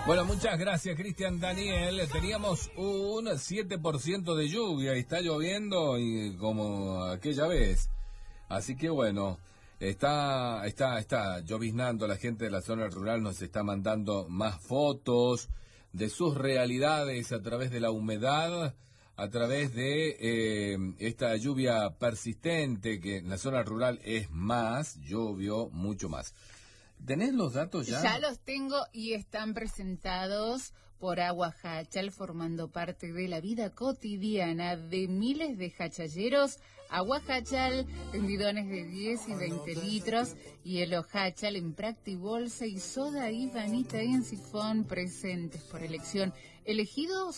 Bueno, muchas gracias, Cristian Daniel. Teníamos un 7% de lluvia y está lloviendo y como aquella vez. Así que bueno, está lloviznando. La gente de la zona rural nos está mandando más fotos de sus realidades a través de la humedad, a través de esta lluvia persistente, que en la zona rural es más, llovió mucho más. ¿Tenés los datos ya? Ya los tengo y están presentados por Agua Hachal, formando parte de la vida cotidiana de miles de hachalleros. Agua Hachal en bidones de 10 y 20 litros, hielo Hachal en Practibolsa y soda Ivanita en sifón presentes por elección. Elegidos